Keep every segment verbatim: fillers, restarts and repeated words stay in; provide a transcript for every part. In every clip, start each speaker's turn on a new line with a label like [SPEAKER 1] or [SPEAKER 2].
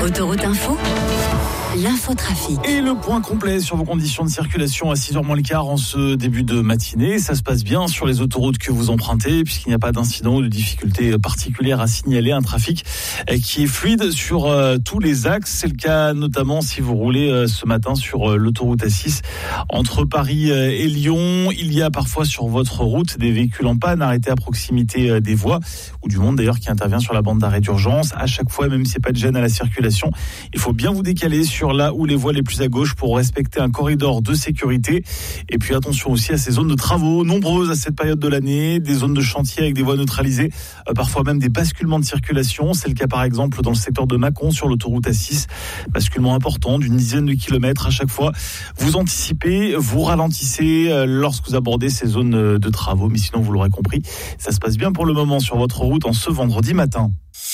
[SPEAKER 1] Autoroute Info, l'infotrafic.
[SPEAKER 2] Et le point complet sur vos conditions de circulation à six heures moins le quart en ce début de matinée. Ça se passe bien sur les autoroutes que vous empruntez puisqu'il n'y a pas d'incident ou de difficultés particulières à signaler. Un trafic qui est fluide sur euh, tous les axes. C'est le cas notamment si vous roulez euh, ce matin sur euh, l'autoroute A six entre Paris euh, et Lyon. Il y a parfois sur votre route des véhicules en panne arrêtés à proximité euh, des voies ou du monde d'ailleurs qui intervient sur la bande d'arrêt d'urgence. À chaque fois, même si c'est pas de gêne à la circulation, il faut bien vous décaler sur là où les voies les plus à gauche pour respecter un corridor de sécurité. Et puis attention aussi à ces zones de travaux, nombreuses à cette période de l'année, des zones de chantier avec des voies neutralisées, euh, parfois même des basculements de circulation. C'est le cas par exemple dans le secteur de Mâcon sur l'autoroute A six. Basculement important d'une dizaine de kilomètres à chaque fois. Vous anticipez, vous ralentissez euh, lorsque vous abordez ces zones de travaux. Mais sinon, vous l'aurez compris, ça se passe bien pour le moment sur votre route en ce vendredi matin.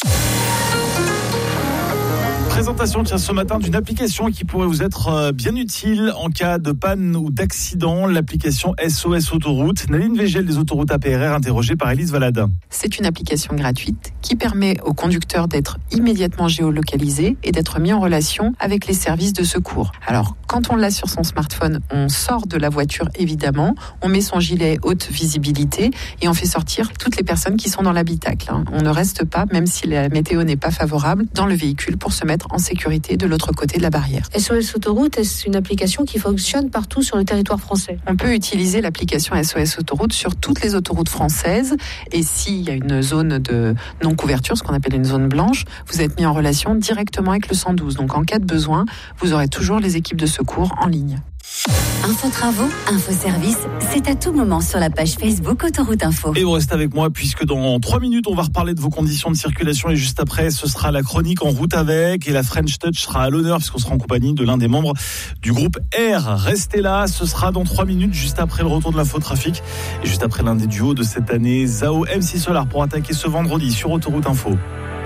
[SPEAKER 2] Présentation tiens, ce matin d'une application qui pourrait vous être bien utile en cas de panne ou d'accident, l'application S O S Autoroute. Naline Végel des autoroutes A P R R interrogée par Élise Valada.
[SPEAKER 3] C'est une application gratuite qui permet aux conducteurs d'être immédiatement géolocalisés et d'être mis en relation avec les services de secours. Alors, quand on l'a sur son smartphone, on sort de la voiture évidemment, on met son gilet haute visibilité et on fait sortir toutes les personnes qui sont dans l'habitacle. On ne reste pas, même si la météo n'est pas favorable, dans le véhicule pour se mettre en sécurité de l'autre côté de la barrière.
[SPEAKER 4] S O S Autoroute, est-ce une application qui fonctionne partout sur le territoire français?
[SPEAKER 3] On peut utiliser l'application S O S Autoroute sur toutes les autoroutes françaises et s'il y a une zone de non-couverture, ce qu'on appelle une zone blanche, vous êtes mis en relation directement avec le cent douze. Donc en cas de besoin, vous aurez toujours les équipes de secours en ligne.
[SPEAKER 1] Info Travaux, Info Service, c'est à tout moment sur la page Facebook Autoroute Info.
[SPEAKER 2] Et vous restez avec moi puisque dans trois minutes, on va reparler de vos conditions de circulation et juste après, ce sera la chronique En route avec et la French Touch sera à l'honneur puisqu'on sera en compagnie de l'un des membres du groupe R. Restez là, ce sera dans trois minutes juste après le retour de l'infotrafic et juste après l'un des duos de cette année, Zao M C Solar pour attaquer ce vendredi sur Autoroute Info.